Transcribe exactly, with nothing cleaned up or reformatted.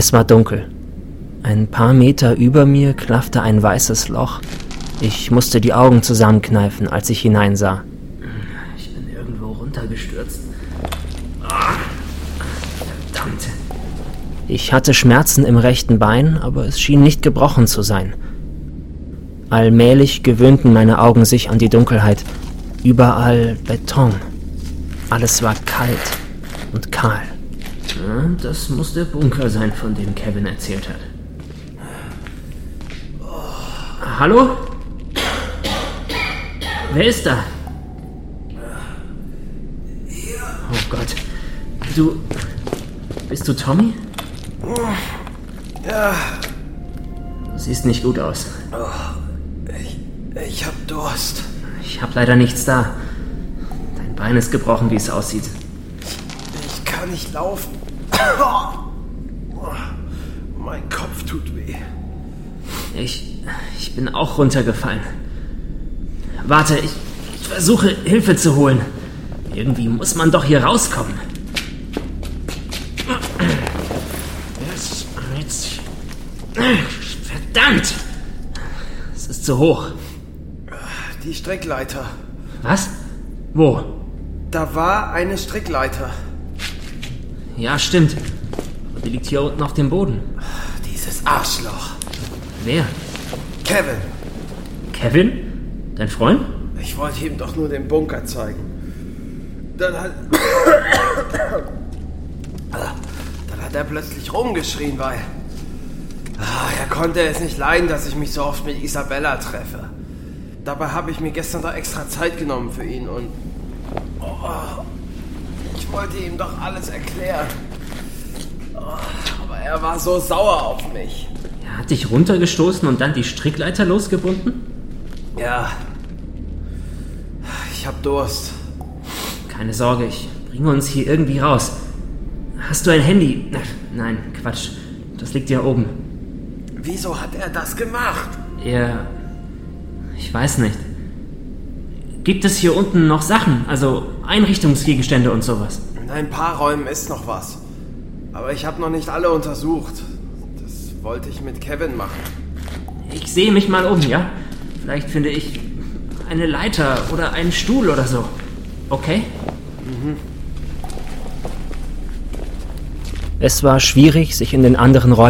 Es war dunkel. Ein paar Meter über mir klaffte ein weißes Loch. Ich musste die Augen zusammenkneifen, als ich hineinsah. Ich bin irgendwo runtergestürzt. Oh, verdammt. Ich hatte Schmerzen im rechten Bein, aber es schien nicht gebrochen zu sein. Allmählich gewöhnten meine Augen sich an die Dunkelheit. Überall Beton. Alles war kalt und kahl. Ja, das muss der Bunker sein, von dem Kevin erzählt hat. Oh. Hallo? Wer ist da? Oh Gott. Du... Bist du Tommy? Ja. Du siehst nicht gut aus. Ich, ich hab Durst. Ich hab leider nichts da. Dein Bein ist gebrochen, wie es aussieht. Ich kann nicht laufen. Mein Kopf tut weh. Ich... Ich bin auch runtergefallen. Warte, ich, ich versuche Hilfe zu holen. Irgendwie muss man doch hier rauskommen. Jetzt, jetzt. Verdammt! Es ist zu hoch. Die Strickleiter. Was? Wo? Da war eine Strickleiter. Ja, stimmt. Aber die liegt hier unten auf dem Boden. Dieses Arschloch. Wer? Kevin. Kevin? Dein Freund? Ich wollte ihm doch nur den Bunker zeigen. Dann hat... Dann hat er plötzlich rumgeschrien, weil... Er konnte es nicht leiden, dass ich mich so oft mit Isabella treffe. Dabei habe ich mir gestern da extra Zeit genommen für ihn und... Oh, ich wollte ihm doch alles erklären. Oh, aber er war so sauer auf mich. Er hat dich runtergestoßen und dann die Strickleiter losgebunden? Ja. Ich hab Durst. Keine Sorge, ich bringe uns hier irgendwie raus. Hast du ein Handy? Nein, Quatsch. Das liegt ja oben. Wieso hat er das gemacht? Er... Ich weiß nicht. Gibt es hier unten noch Sachen? Also Einrichtungsgegenstände und sowas? In ein paar Räumen ist noch was. Aber ich habe noch nicht alle untersucht. Das wollte ich mit Kevin machen. Ich sehe mich mal um, ja? Vielleicht finde ich eine Leiter oder einen Stuhl oder so. Okay? Mhm. Es war schwierig, sich in den anderen Räumen